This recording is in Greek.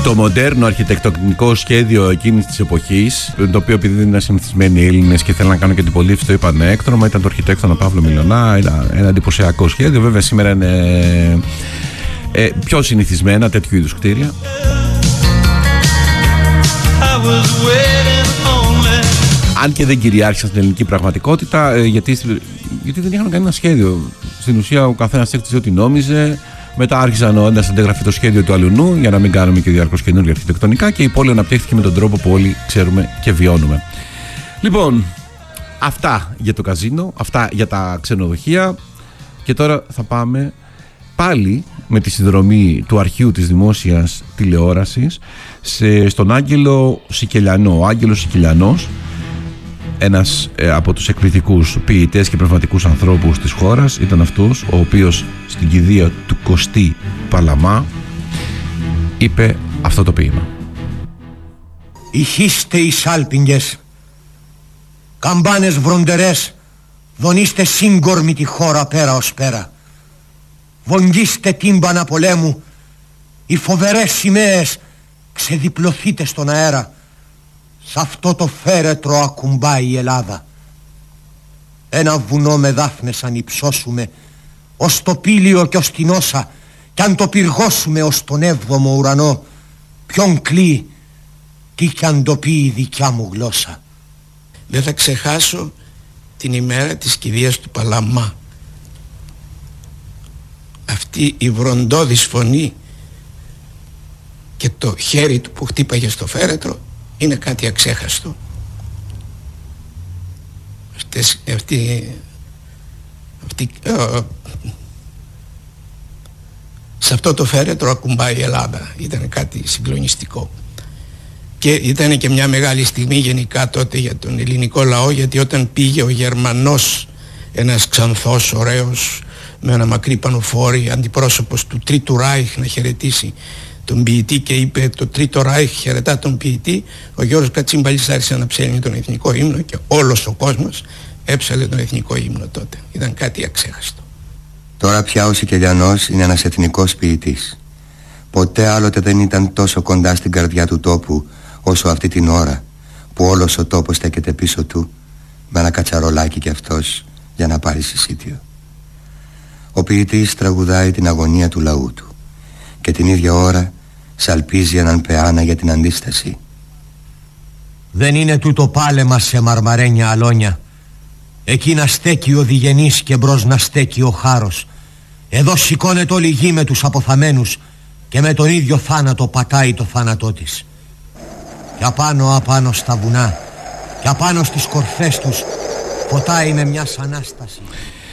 Το μοντέρνο αρχιτεκτονικό σχέδιο εκείνης της εποχής, το οποίο επειδή δεν ήταν συνηθισμένοι οι Έλληνες και θέλαν να κάνουν και την πολύφη, το είπαν έκτρωμα, ήταν το αρχιτέκτονα Παύλο Μιλωνά, ένα εντυπωσιακό σχέδιο. Βέβαια σήμερα είναι πιο συνηθισμένα τέτοιου είδους κτίρια. Αν και δεν κυριάρχησαν στην ελληνική πραγματικότητα, γιατί δεν είχαν κανένα σχέδιο. Στην ουσία ο καθένας έκτιζε ό,τι νόμιζε. Μετά άρχισαν ο ένας να αντεγραφεί το σχέδιο του αλουνού για να μην κάνουμε και διαρκώς καινούργια αρχιτεκτονικά και η πόλη αναπτύχθηκε με τον τρόπο που όλοι ξέρουμε και βιώνουμε. Λοιπόν, αυτά για το καζίνο, αυτά για τα ξενοδοχεία και τώρα θα πάμε πάλι με τη συνδρομή του αρχείου της δημόσιας τηλεόρασης στον Άγγελο Σικελιανό. Ο Άγγελος Σικελιανός, ένας από τους εκπληκτικούς ποιητές και πνευματικούς ανθρώπους της χώρας, ήταν αυτός ο οποίος στην κηδεία του Κωστή Παλαμά είπε αυτό το ποίημα. Ηχείστε οι σάλπιγγες, καμπάνες βροντερές, δονείστε σύγκορμη τη χώρα πέρα ως πέρα. Βογγίστε τύμπανα πολέμου, οι φοβερές σημαίες ξεδιπλωθείτε στον αέρα. Σ' αυτό το φέρετρο ακουμπάει η Ελλάδα. Ένα βουνό με δάφνες αν υψώσουμε ως το πήλιο κι ως την όσα, κι αν το πυργώσουμε ως τον 7ο ουρανό, ποιον κλεί, τι κι αν το πει η δικιά μου γλώσσα. Δεν θα ξεχάσω την ημέρα της κηδείας του Παλαμά. Αυτή η βροντώδης φωνή και το χέρι του που χτύπαγε στο φέρετρο είναι κάτι αξέχαστο. Σε αυτό το φέρετρο ακουμπάει η Ελλάδα. Ήταν κάτι συγκλονιστικό. Και ήταν και μια μεγάλη στιγμή γενικά τότε για τον ελληνικό λαό, γιατί όταν πήγε ο Γερμανός, ένας ξανθός ωραίος με ένα μακρύ πανοφόρι, αντιπρόσωπος του Τρίτου Ράιχ, να χαιρετήσει τον ποιητή και είπε το Τρίτο Ράιχ χαιρετά τον ποιητή, ο Γιώργος Κατσίμπαλης άρχισε να ψέλνει τον εθνικό ύμνο και όλος ο κόσμος έψαλε τον εθνικό ύμνο τότε. Ήταν κάτι αξέχαστο. Τώρα πια ο Σικελιανός είναι ένας εθνικός ποιητής. Ποτέ άλλοτε δεν ήταν τόσο κοντά στην καρδιά του τόπου όσο αυτή την ώρα που όλος ο τόπος στέκεται πίσω του με ένα κατσαρολάκι κι αυτός για να πάρει συσίτιο. Ο ποιητής τραγουδάει την αγωνία του λαού του και την ίδια ώρα σαλπίζει έναν πεάνα για την αντίσταση. Δεν είναι τούτο πάλεμα σε μαρμαρένια αλόνια. Εκεί να στέκει ο διγενής και μπρος να στέκει ο χάρος. Εδώ σηκώνεται όλη η γη με τους αποθαμένους και με τον ίδιο θάνατο πατάει το θάνατό της. Και απάνω στα βουνά και απάνω στις κορφές τους φωτάει με μιας ανάσταση.